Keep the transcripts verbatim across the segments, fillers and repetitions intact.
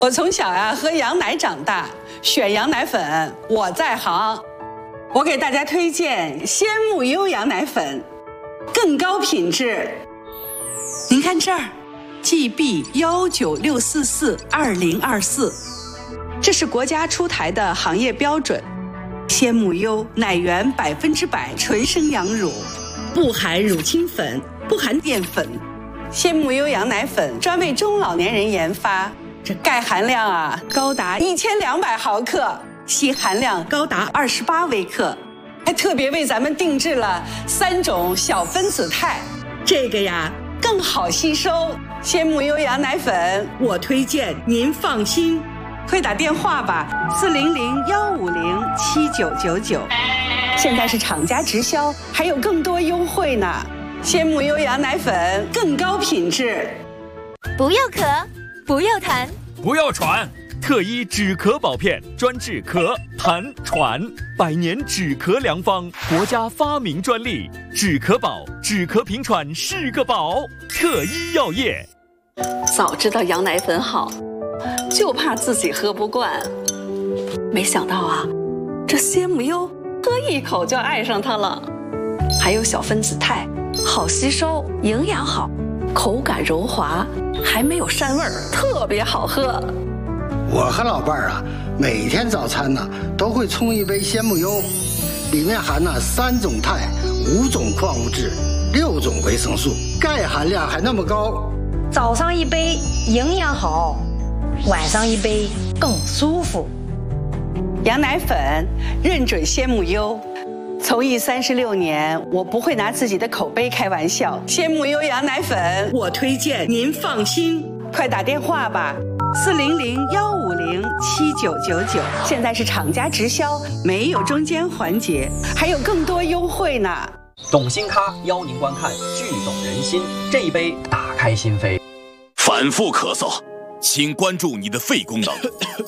我从小呀、啊、喝羊奶长大，选羊奶粉我在行。我给大家推荐鲜木优羊奶粉，更高品质。您看这儿 ，G B 幺九六四四二零二四，这是国家出台的行业标准。鲜木优奶源百分之百纯生羊乳，不含乳清粉，不含淀粉。鲜木优羊奶粉专为中老年人研发。 这钙含量啊，高达一千两百毫克，硒含量高达二十八微克，还特别为咱们定制了三种小分子肽，这个呀更好吸收。鲜木优羊奶粉，我推荐您放心，快打电话吧，四零零幺五零七九九九，现在是厂家直销，还有更多优惠呢。鲜木优羊奶粉更高品质， 不要咳。 不要痰， 不要喘，特医止咳宝片专治咳、痰、喘，百年止咳良方，国家发明专利，止咳宝，止咳平喘是个宝。特医药业。 早知道羊奶粉好，就怕自己喝不惯。没想到啊，这鲜木优喝一口就爱上它了，还有小分子肽，好吸收，营养好。 口感柔滑，还没有膻味儿，特别好喝。 我和老伴儿啊，每天早餐呢都会冲一杯鲜木优，里面含了三种肽、五种矿物质、六种维生素，钙含量还那么高。 早上一杯营养好，晚上一杯更舒服。 羊奶粉认准鲜木优。 从艺三十六年，我不会拿自己的口碑开玩笑。鲜木优羊奶粉，我推荐您放心，快打电话吧，四零零幺五零七九九九。现在是厂家直销，没有中间环节，还有更多优惠呢。 懂心咖邀您观看《剧懂人心》，这一杯打开心扉。 反复咳嗽，请关注你的肺功能。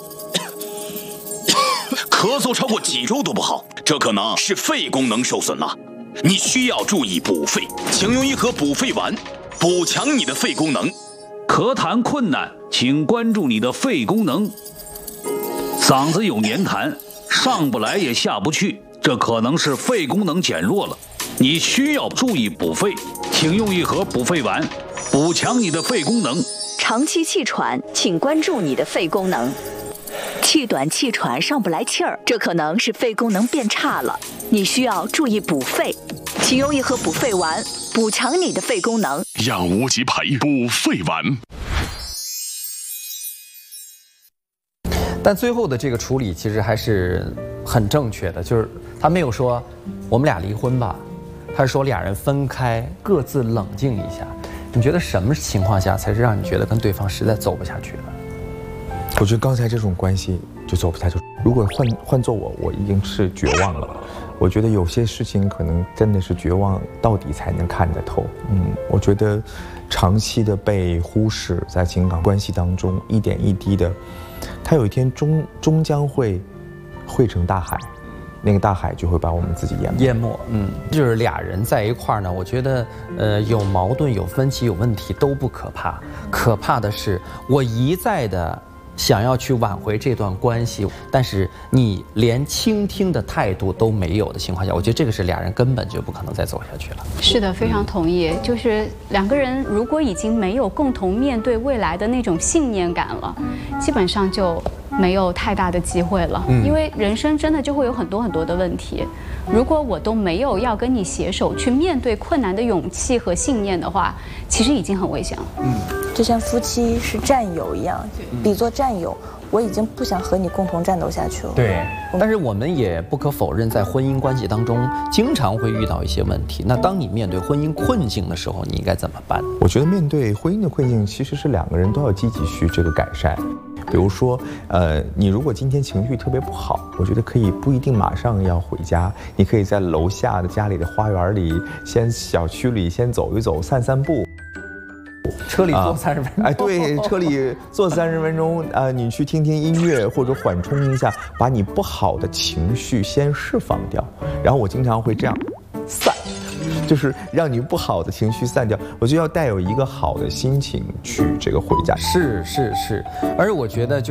咳嗽超过几周都不好，这可能是肺功能受损了。你需要注意补肺，请用一盒补肺丸，补强你的肺功能。 咳痰困难，请关注你的肺功能。嗓子有黏痰，上不来也下不去，这可能是肺功能减弱了。你需要注意补肺，请用一盒补肺丸，补强你的肺功能。 长期气喘，请关注你的肺功能。 气短气喘上不来气儿，这可能是肺功能变差了，你需要注意补肺，请用一盒补肺丸，补强你的肺功能。 养无极培补肺丸。 但最后的这个处理其实还是很正确的，就是他没有说我们俩离婚吧，他是说俩人分开，各自冷静一下。你觉得什么情况下才是让你觉得跟对方实在走不下去了？ 我觉得刚才这种关系就走不下去。如果换换做我，我已经是绝望了。我觉得有些事情可能真的是绝望到底才能看得透。嗯，我觉得长期的被忽视，在情感关系当中一点一滴的，它有一天终终将会汇成大海，那个大海就会把我们自己淹没。 淹没，嗯，就是俩人在一块儿呢，我觉得，呃，有矛盾、有分歧、有问题都不可怕，可怕的是我一再的。 想要去挽回这段关系，但是你连倾听的态度都没有的情况下，我觉得这个是俩人根本就不可能再走下去了。 是的，非常同意。就是两个人如果已经没有共同面对未来的那种信念感了，基本上就没有太大的机会了。嗯，因为人生真的就会有很多很多的问题，如果我都没有要跟你携手去面对困难的勇气和信念的话，其实已经很危险了。嗯。 就像夫妻是战友一样，比作战友，我已经不想和你共同战斗下去了。 对，但是我们也不可否认，在婚姻关系当中，经常会遇到一些问题。那当你面对婚姻困境的时候，你应该怎么办？ 我觉得面对婚姻的困境，其实是两个人都要积极去这个改善。比如说，呃，你如果今天情绪特别不好，我觉得可以不一定马上要回家，你可以在楼下的家里的花园里，先小区里先走一走，散散步。 车里坐三十分钟， 哎，对，车里坐三十分钟，啊、呃，你去听听音乐或者缓冲一下，把你不好的情绪先释放掉。然后我经常会这样散，就是让你不好的情绪散掉。我就要带有一个好的心情去这个回家。 是是是，而我觉得就。